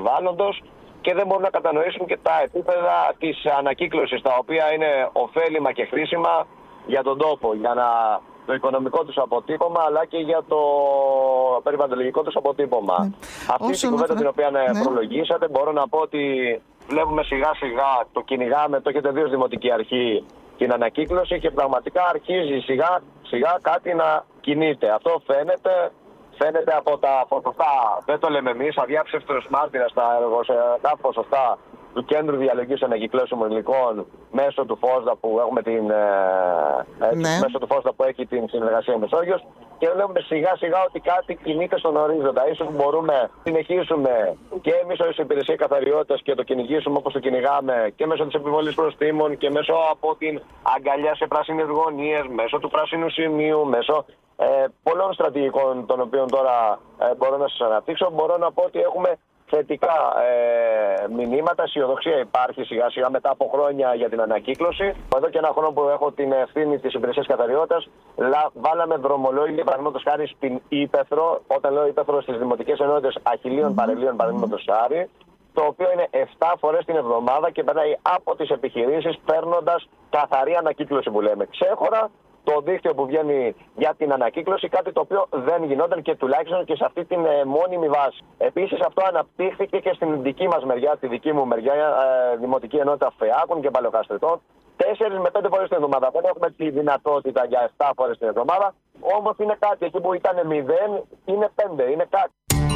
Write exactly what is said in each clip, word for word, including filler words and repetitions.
περιβάλλοντος και δεν μπορούν να κατανοήσουν και τα επίπεδα της ανακύκλωσης, τα οποία είναι ωφέλιμα και χρήσιμα για τον τόπο, για να, το οικονομικό τους αποτύπωμα, αλλά και για το περιβαλλοντολογικό τους αποτύπωμα. Ναι. Αυτή Όσο την κουβέντα την οποία ναι. προλογίσατε, μπορώ να πω ότι βλέπουμε σιγά σιγά, το κυνηγάμε, το έχετε δει ως Δημοτική Αρχή, την ανακύκλωση και πραγματικά αρχίζει σιγά σιγά κάτι να κινείται. Αυτό φαίνεται. Φαίνεται από τα ποσοστά, δεν το λέμε εμείς, αδιάψευτος μάρτυρας στα εργοσιακά ποσοστά του Κέντρου Διαλογής Ανακυκλώσιμων Υλικών μέσω του ΦΟΣΔΑ που έχουμε την, ναι. μέσω του ΦΟΣΔΑ που έχει την συνεργασία Μεσόγειος, και βλέπουμε σιγά σιγά ότι κάτι κινείται στον ορίζοντα. Ίσως μπορούμε να συνεχίσουμε και εμείς ως Υπηρεσία Καθαριότητας και το κυνηγήσουμε όπως το κυνηγάμε και μέσω της επιβολής προστίμων και μέσω από την αγκαλιά σε πράσινες γωνίες, μέσω του πράσινου σημείου, μέσω ε, πολλών στρατηγικών των οποίων τώρα ε, μπορώ να σας αναπτύξω. Μπορώ να πω ότι έχουμε θετικά ε, μηνύματα, αισιοδοξία υπάρχει σιγά σιγά μετά από χρόνια για την ανακύκλωση. Εδώ και ένα χρόνο που έχω την ευθύνη της Υπηρεσίας Καθαριότητας, βάλαμε δρομολόγια, παραδείγματος χάρη στην Ήπεθρο, όταν λέω Ήπεθρο, στις Δημοτικές Ενότητες Αχιλλείων mm-hmm. Παρελίων, παραδείγματος χάρη, το οποίο είναι επτά φορές την εβδομάδα και περνάει από τις επιχειρήσεις παίρνοντας καθαρή ανακύκλωση που λέμε. Ξέχωρα το δίκτυο που βγαίνει για την ανακύκλωση, κάτι το οποίο δεν γινόταν και τουλάχιστον και σε αυτή την ε, μόνιμη βάση. Επίσης αυτό αναπτύχθηκε και στην δική μας μεριά, τη δική μου μεριά, ε, Δημοτική Ενότητα Φεάκων και Παλαιοκαστριτών, τέσσερις με πέντε φορές την εβδομάδα. Δεν έχουμε τη δυνατότητα για επτά φορές την εβδομάδα, όμως είναι κάτι. Εκεί που ήταν μηδέν, είναι πέντε, είναι κάτι.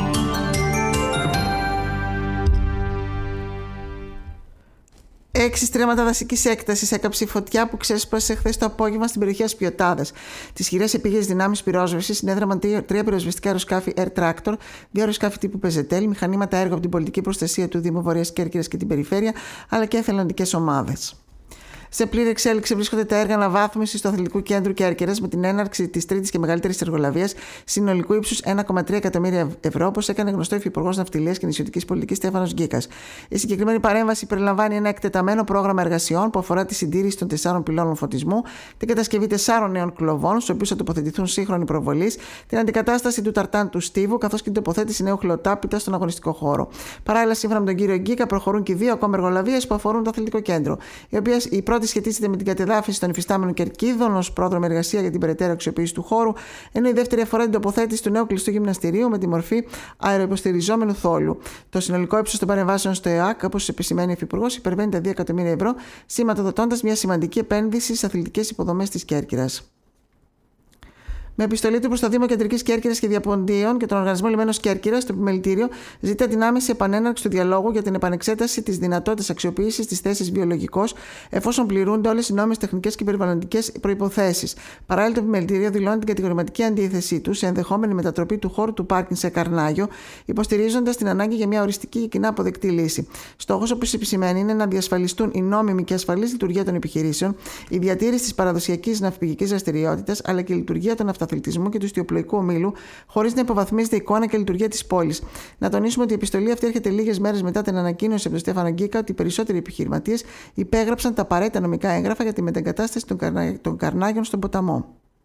Έξι στρέμματα δασικής έκτασης έκαψε η φωτιά που ξέσπασε χθες το απόγευμα στην περιοχή Ασπιωτάδας. Τις χειρές επίγειες δυνάμεις πυρόσβεσης συνέδραμαν τρία πυροσβεστικά αεροσκάφη Air Tractor, δύο αεροσκάφη τύπου Πεζετέλ, μηχανήματα έργο από την πολιτική προστασία του Δήμου Βορειάς Κέρκυρας και την περιφέρεια, αλλά και εθελοντικές ομάδες. Σε πλήρη εξέλιξη βρίσκονται τα έργα αναβάθμισης του Αθλητικού Κέντρου Κέρκυρας με την έναρξη της τρίτης και μεγαλύτερης εργολαβίας συνολικού ύψους ένα κόμμα τρία εκατομμύρια ευρώ, όπως έκανε γνωστό ο Υφυπουργός Ναυτιλίας και Νησιωτικής Πολιτικής Στέφανος Γκίκας. Η συγκεκριμένη παρέμβαση περιλαμβάνει ένα εκτεταμένο πρόγραμμα εργασιών που αφορά τη συντήρηση των τεσσάρων πυλώνων φωτισμού, την κατασκευή τεσσάρων νέων κλοβών, στους οποίους θα τοποθετηθούν σύγχρονοι προβολείς, την αντικατάσταση του ταρτάν του στίβου, καθώς και την τοποθέτηση νέου χλωτάπητα στον αγωνιστικό χώρο. Παράλληλα, σύμφωνα με τον κύριο Γκίκα, προχωρούν και δύο ακόμα εργολαβίες που αφορούν το Αθλητικό Κέντρο, οι οποίες η πρώτη σχετίζεται με την κατεδάφιση των υφιστάμενων κερκίδων ως πρόδρομη εργασία για την περαιτέρω αξιοποίηση του χώρου, ενώ η δεύτερη αφορά την τοποθέτηση του νέου κλειστού γυμναστηρίου με τη μορφή αεροϊποστηριζόμενου θόλου. Το συνολικό ύψος των παρεμβάσεων στο ΕΑΚ, όπως επισημαίνει ο Υφυπουργός, υπερβαίνει τα δύο εκατομμύρια ευρώ, σηματοδοτώντας μια σημαντική επένδυση στις αθλητικές υποδομές της Κέρκυρας. Με επιστολή του προς το Δήμο Κεντρικής Κέρκυρας και Διαποντίων και τον Οργανισμό Λιμένος Κέρκυρας, το επιμελητήριο ζητά την άμεση επανέναρξη του διαλόγου για την επανεξέταση της δυνατότητας αξιοποίησης της θέσης βιολογικός, εφόσον πληρούνται όλες οι νόμιμες τεχνικές και περιβαλλοντικές προϋποθέσεις. Παράλληλα, το επιμελητήριο δηλώνει την κατηγορηματική αντίθεσή του σε ενδεχόμενη μετατροπή του χώρου του πάρκινγκ σε καρνάγιο, υποστηρίζοντας την ανάγκη για μια οριστική και κοινά αποδεκτή λύση. Στόχος, όπως επισημαίνει, είναι να διασφαλιστούν η νόμιμη και ασφαλής λειτουργία των επιχειρήσεων, η διατήρηση της παραδοσιακής ναυπηγικής δραστηριότητας, αλλά και η λειτουργία των αυτοαθλητισμού και του ιστιοπλοϊκού ομίλου, χωρίς να υποβαθμίζεται η εικόνα και λειτουργία της πόλης. Να τονίσουμε ότι η επιστολή αυτή έρχεται λίγες μέρες μετά την ανακοίνωση από τον Στέφανο Γκίκα ότι οι περισσότεροι επιχειρηματίες υπέγραψαν τα απαραίτητα νομικά έγγραφα για τη μετεγκατάσταση των, καρνα... των καρνάγιων στον ποταμό.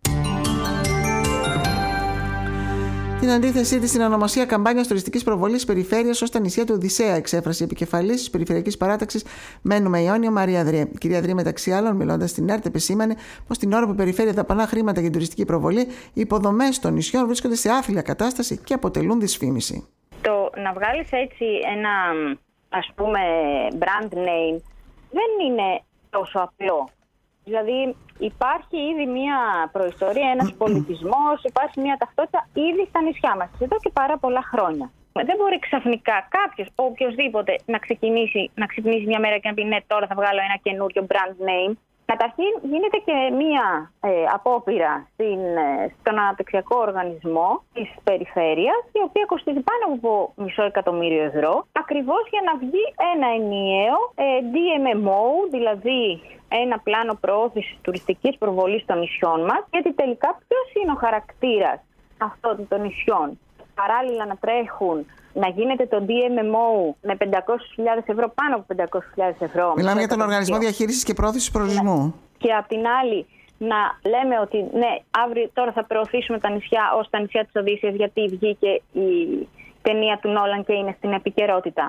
Την αντίθεσή της στην ονομασία καμπάνιας τουριστικής προβολής περιφέρειας ως τα νησιά του Οδυσσέα, εξέφρασε η επικεφαλής της Περιφερειακής Παράταξης Μένουμε Ιόνιο, Μαρία Δρέ. Η κυρία Δρέ, μεταξύ άλλων, μιλώντας στην ΕΡΤ, επεσήμανε πως την ώρα που η περιφέρεια δαπανά χρήματα για την τουριστική προβολή, οι υποδομές των νησιών βρίσκονται σε άθλια κατάσταση και αποτελούν δυσφήμιση. Το να βγάλεις έτσι ένα, ας πούμε, brand name δεν είναι τόσο απλό. Δηλαδή υπάρχει ήδη μια προϊστορία, ένας πολιτισμός, υπάρχει μια ταυτότητα ήδη στα νησιά μας εδώ και πάρα πολλά χρόνια. Δεν μπορεί ξαφνικά κάποιος, οποιοδήποτε, να ξεκινήσει, να ξυπνήσει μια μέρα και να πει ναι, τώρα θα βγάλω ένα καινούριο brand name. Καταρχήν γίνεται και μία ε, απόπειρα στην, ε, στον αναπτυξιακό οργανισμό της περιφέρειας, η οποία κοστίζει πάνω από μισό εκατομμύριο ευρώ, ακριβώς για να βγει ένα ενιαίο ε, ντι εμ εμ ο, δηλαδή ένα πλάνο προώθησης τουριστικής προβολής των νησιών μας, γιατί τελικά ποιος είναι ο χαρακτήρας αυτών των νησιών. Παράλληλα να τρέχουν, να γίνεται το ντι εμ εμ ο με πεντακόσιες χιλιάδες ευρώ, πάνω από πεντακόσιες χιλιάδες ευρώ. Μιλάμε για τον Οργανισμό Διαχείρισης και Πρόθεσης Προορισμού. Ναι. Και απ' την άλλη να λέμε ότι ναι, αύριο τώρα θα προωθήσουμε τα νησιά ως τα νησιά της Οδύσσειας, γιατί βγήκε η ταινία του Νόλαν και είναι στην επικαιρότητα.